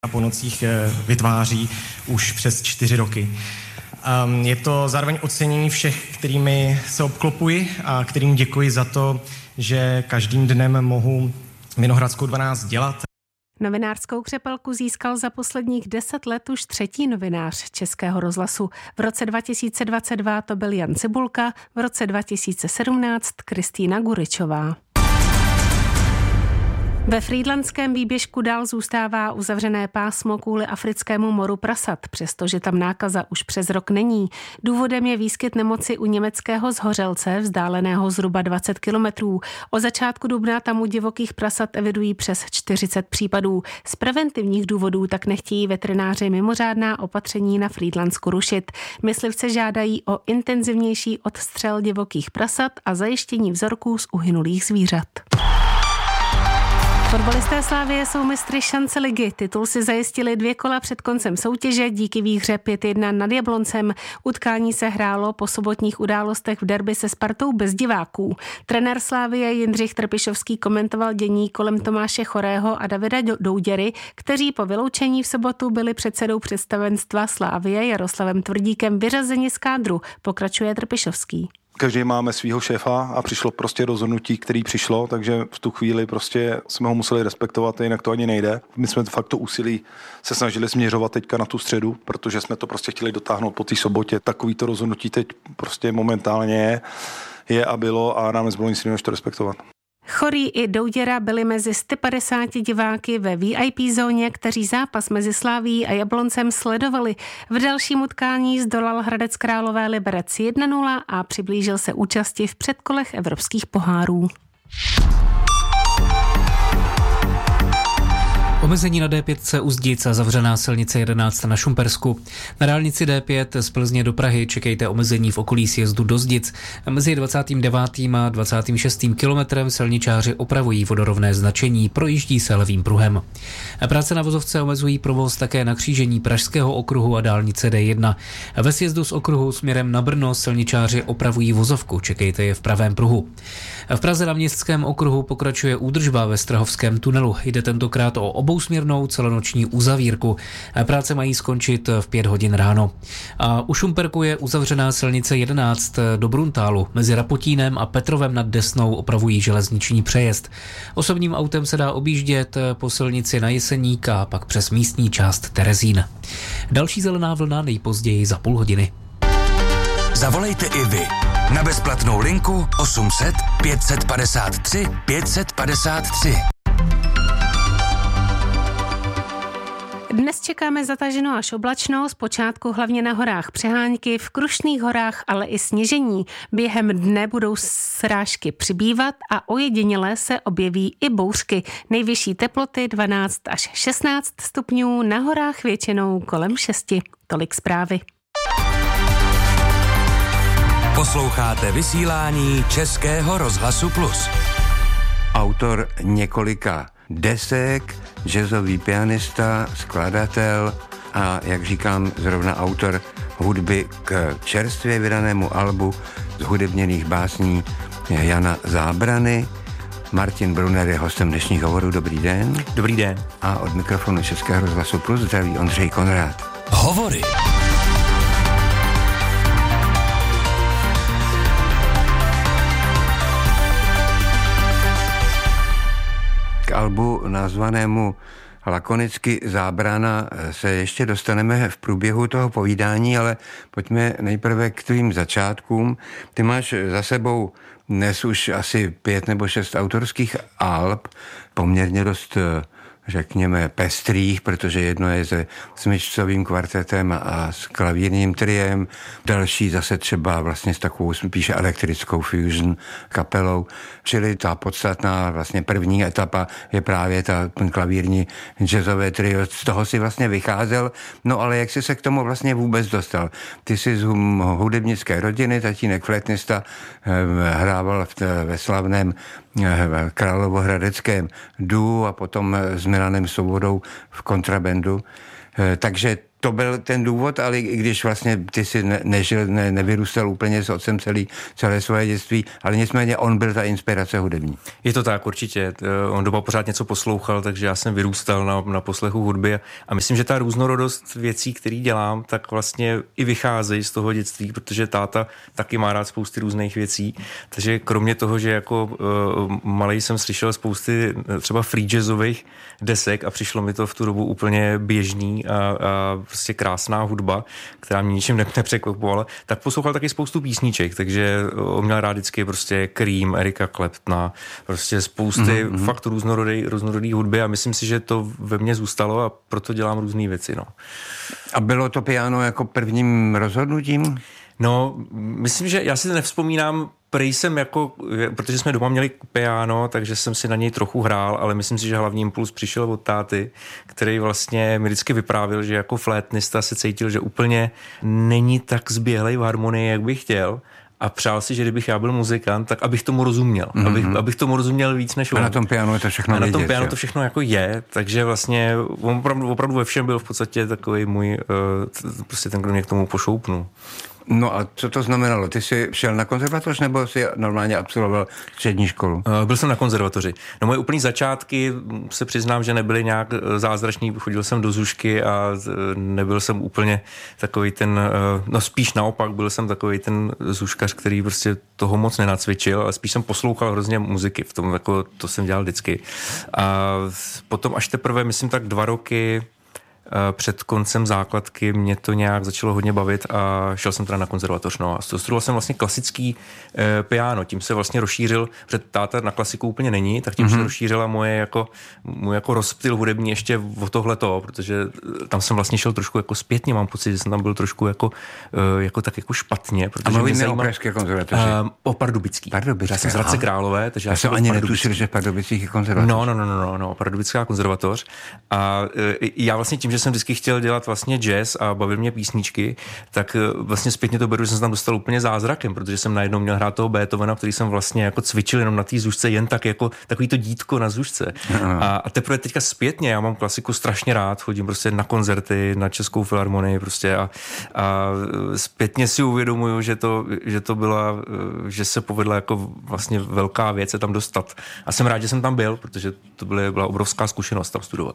po nocích vytváří už přes 4 roky. Je to zároveň ocenění všech, kterými se obklopuji a kterým děkuji za to, že každým dnem mohu Vinohradskou 12 dělat. Novinářskou křepelku získal za posledních 10 let už 3. novinář Českého rozhlasu. V roce 2022 to byl Jan Cibulka, v roce 2017 Kristýna Guričová. Ve frýdlantském výběžku dál zůstává uzavřené pásmo kvůli africkému moru prasat, přestože tam nákaza už přes rok není. Důvodem je výskyt nemoci u německého Zhořelce, vzdáleného zhruba 20 kilometrů. Od začátku dubna tam u divokých prasat evidují přes 40 případů. Z preventivních důvodů tak nechtějí veterináři mimořádná opatření na Frýdlandsku rušit. Myslivci žádají o intenzivnější odstřel divokých prasat a zajištění vzorků z uhynulých zvířat. Fotbalisté Slavie jsou mistry šance ligy. Titul si zajistili 2 kola před koncem soutěže díky výhře 5-1 nad Jabloncem. Utkání se hrálo po sobotních událostech v derby se Spartou bez diváků. Trenér Slavie Jindřich Trpišovský komentoval dění kolem Tomáše Chorého a Davida Douděry, kteří po vyloučení v sobotu byli předsedou představenstva Slavie Jaroslavem Tvrdíkem vyřazeni z kádru, pokračuje Trpišovský. Každý máme svýho šéfa a přišlo prostě rozhodnutí, který přišlo, takže v tu chvíli prostě jsme ho museli respektovat, jinak to ani nejde. My jsme fakt to úsilí se snažili směřovat teďka na tu středu, protože jsme to prostě chtěli dotáhnout po té sobotě. Takový to rozhodnutí teď prostě momentálně je a bylo a nám nezbylo nic jiného, než to respektovat. Chorý i Douděra byli mezi 150 diváky ve VIP zóně, kteří zápas mezi Slavií a Jabloncem sledovali. V dalším utkání zdolal Hradec Králové Liberec 1-0 a přiblížil se účasti v předkolech evropských pohárů. Omezení na D5 u Zdic a zavřená silnice 11 na Šumpersku. Na dálnici D5 z Plzně do Prahy čekejte omezení v okolí sjezdu do Zdic. Mezi 29. a 26. kilometrem silničáři opravují vodorovné značení, projíždí se levým pruhem. Práce na vozovce omezují provoz také na křížení Pražského okruhu a dálnice D1. Ve sjezdu z okruhu směrem na Brno silničáři opravují vozovku, čekejte je v pravém pruhu. V Praze na Městském okruhu pokračuje údržba ve Strahovském tunelu. Jde tentokrát o obousměrnou celonoční uzavírku. Práce mají skončit v 5 hodin ráno. A u Šumperku je uzavřená silnice 11 do Bruntálu. Mezi Rapotínem a Petrovem nad Desnou opravují železniční přejezd. Osobním autem se dá objíždět po silnici na Jeseník a pak přes místní část Terezín. Další zelená vlna nejpozději za půl hodiny. Zavolejte i vy na bezplatnou linku 800 553 553. Dnes čekáme zataženo až oblačno, zpočátku hlavně na horách přehánky, v Krušných horách, ale i sněžení. Během dne budou srážky přibývat a ojediněle se objeví i bouřky. Nejvyšší teploty 12 až 16 stupňů, na horách většinou kolem 6. Tolik zprávy. Posloucháte vysílání Českého rozhlasu Plus. Autor několika desek, jazzový pianista, skladatel a, jak říkám, zrovna autor hudby k čerstvě vydanému albu zhudebněných básní Jana Zábrany. Martin Brunner je hostem dnešních hovorů. Dobrý den. Dobrý den. A od mikrofonu Českého rozhlasu Plus zdraví Ondřej Konrád. Hovory. K albu nazvanému lakonicky Zábrana se ještě dostaneme v průběhu toho povídání, ale pojďme nejprve k tvým začátkům. Ty máš za sebou dnes už asi 5 nebo 6 autorských alb, poměrně dost, řekněme, pestrých, protože jedno je se smyčcovým kvartetem a s klavírním triem, další zase třeba vlastně s takovou spíše elektrickou fusion kapelou, čili ta podstatná vlastně první etapa je právě ten klavírní jazzové trio, z toho si vlastně vycházel, no ale jak jsi se k tomu vlastně vůbec dostal? Ty jsi z hudebnické rodiny, tatínek flétnista, hrával ve slavném královohradeckém duu a potom s Milanem Svobodou v kontrabandu. Takže to byl ten důvod, ale i když vlastně ty si nevyrůstal úplně s otcem celé svoje dětství, ale nicméně on byl ta inspirace hudební. Je to tak, určitě. On doma pořád něco poslouchal, takže já jsem vyrůstal na poslechu hudby a myslím, že ta různorodost věcí, které dělám, tak vlastně i vycházejí z toho dětství, protože táta taky má rád spousty různých věcí, takže kromě toho, že jako malej jsem slyšel spousty třeba free jazzových desek a přišlo mi to v tu dobu úplně běžný a prostě krásná hudba, která mě ničím nepřekvapovala, tak poslouchal taky spoustu písniček, takže on měl rád vždycky prostě Cream, Erika Claptona, prostě spousty fakt různorodý hudby a myslím si, že to ve mně zůstalo a proto dělám různé věci. No. A bylo to piano jako prvním rozhodnutím? No, myslím, že já si to nevzpomínám, prej jsem jako, protože jsme doma měli piano, takže jsem si na něj trochu hrál, ale myslím si, že hlavní impuls přišel od táty, který vlastně mi vždycky vyprávěl, že jako flétnista se cítil, že úplně není tak zběhlej v harmonii, jak bych chtěl. A přál si, že kdybych já byl muzikant, tak abych tomu rozuměl. Abych tomu rozuměl víc než on. A na tom pianu je to všechno vidět. Na tom pianu to všechno jako je, takže vlastně opravdu ve všem byl v podstatě takový můj, prostě ten, kdo mě k tomu pošoupnul. No a co to znamenalo? Ty jsi šel na konzervatoř nebo jsi normálně absolvoval střední školu? Byl jsem na konzervatoři. No moje úplný začátky se přiznám, že nebyly nějak zázračný. Chodil jsem do zušky a nebyl jsem úplně takový ten, no spíš naopak, byl jsem takový ten zuškař, který prostě toho moc nenacvičil, ale spíš jsem poslouchal hrozně muziky. V tom jako to jsem dělal vždycky. A potom až teprve, myslím tak 2 roky před koncem základky mě to nějak začalo hodně bavit a šel jsem teda na konzervatoř. No a studoval jsem vlastně klasický piano, tím se vlastně rozšířil, protože táta na klasiku úplně není, tak tím se rozšířila můj jako rozptyl hudební ještě o tohleto, protože tam jsem vlastně šel trošku jako zpětně, mám pocit, že jsem tam byl trošku jako tak jako špatně. A mluvíme o pražské konzervatoři? O Pardubický. Já jsem z Hradce Králové, takže já jsem ani netušil, že v Pardubicích je konzervatoř. No, Pardubická konzervatoř. A já vlastně tím, že jsem vždycky chtěl dělat vlastně jazz a bavil mě písničky, tak vlastně zpětně to beru, že jsem se tam dostal úplně zázrakem, protože jsem najednou měl hrát toho Beethovena, který jsem vlastně jako cvičil jenom na té zušce, jen tak jako takový to dítko na zušce. A teprve teďka zpětně, já mám klasiku strašně rád, chodím prostě na koncerty, na Českou filharmonii prostě a zpětně si uvědomuju, že to byla, že se povedla jako vlastně velká věc se tam dostat. A jsem rád, že jsem tam byl, protože to byla obrovská zkušenost tam studovat.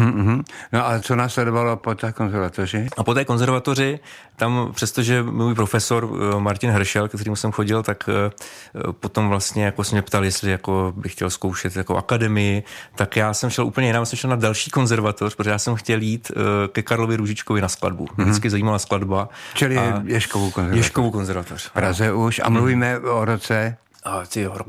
No a co následovalo po té konzervatoři? A po té konzervatoři, tam přestože můj profesor Martin Hršel, ke kterému jsem chodil, tak potom vlastně jako se mě ptal, jestli jako bych chtěl zkoušet jako akademii, tak já jsem šel úplně jinam, jsem šel na další konzervatoř, protože já jsem chtěl jít ke Karlovi Růžičkovi na skladbu. Mě vždycky zajímala skladba. Čili Ježkovou konzervatoř. V Praze už. A mluvíme o roce? Rok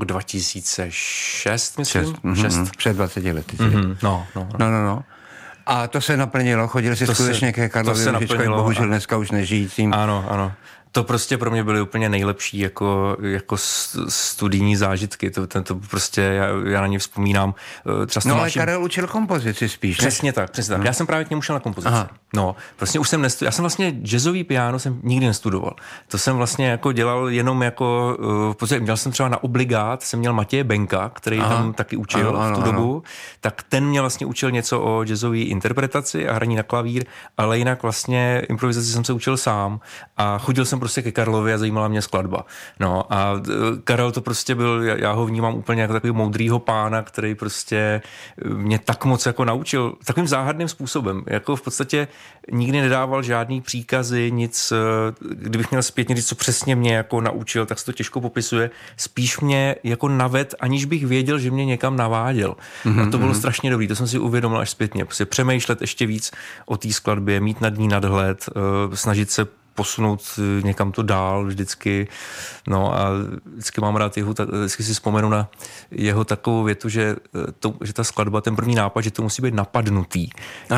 2006, myslím. 6. Před 20 lety. No. A to se naplnilo, chodili jsi skutečně ke Karlovi Růžičkovi, bohužel dneska už nežijícím. Ano. To prostě pro mě byly úplně nejlepší jako studijní zážitky. To prostě, já na ně vzpomínám. Třeba ale Karel učil kompozici spíš. Přesně tak. Já jsem právě k němu šel na kompozici. Aha. No, prostě už já jsem vlastně jazzový piano jsem nikdy nestudoval. To jsem vlastně jako dělal jenom jako, měl jsem třeba na obligát, jsem měl Matěje Benka, který tam taky učil v tu dobu, tak ten mě vlastně učil něco o jazzové interpretaci a hraní na klavír, ale jinak vlastně improvizaci jsem se učil sám a chodil jsem prostě ke Karlovi a zajímala mě skladba. No a Karel to prostě byl, já ho vnímám úplně jako takový moudrýho pána, který prostě mě tak moc jako naučil takovým záhadným způsobem. Jako v podstatě nikdy nedával žádný příkazy, nic, kdybych měl zpětně říct, co přesně mě jako naučil, tak se to těžko popisuje. Spíš mě jako naved, aniž bych věděl, že mě někam naváděl. A to bylo strašně dobrý, to jsem si uvědomil až zpětně. Prostě přemýšlet ještě víc o té skladbě, mít nad ní nadhled, snažit se posunout někam to dál vždycky. No a vždycky mám rád vždycky si vzpomenu na jeho takovou větu, že ta skladba, ten první nápad, že to musí být napadnutý.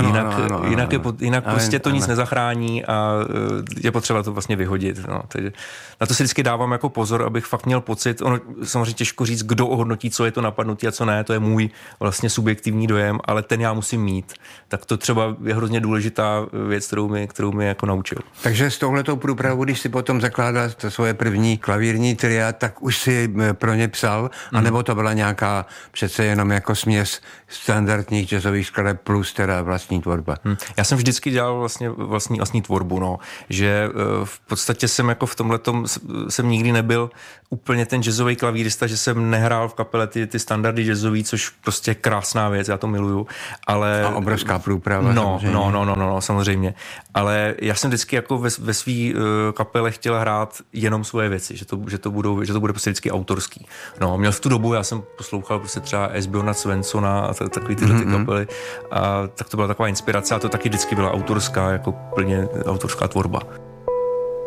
Jinak prostě to nic nezachrání a je potřeba to vlastně vyhodit. No. Takže na to si vždycky dávám jako pozor, abych fakt měl pocit, ono samozřejmě těžko říct, kdo ohodnotí, co je to napadnutí a co ne, to je můj vlastně subjektivní dojem, ale ten já musím mít. Tak to třeba je hrozně důležitá věc, kterou mi jako naučil. Takže s touhletou průpravu, když si potom zakládal to svoje první klavírní tria, tak už si pro ně psal, anebo to byla nějaká přece jenom jako směs standardních jazzových skladeb plus teda vlastní tvorba? Já jsem vždycky dělal vlastně vlastní tvorbu, no, že v podstatě jsem jako v tomhletom jsem nikdy nebyl úplně ten jazzový klavírista, že jsem nehrál v kapele ty standardy jazzový, což prostě je krásná věc, já to miluju, ale... A obrovská průprava. No, samozřejmě. Ale já jsem vždycky jako ve svý kapele chtěl hrát jenom svoje věci, že to bude prostě vždycky autorský. No, měl v tu dobu, já jsem poslouchal prostě třeba Esbjorna Svenssona a takový tyhle ty kapely, a tak to byla taková inspirace a to taky vždycky byla autorská, jako plně autorská tvorba.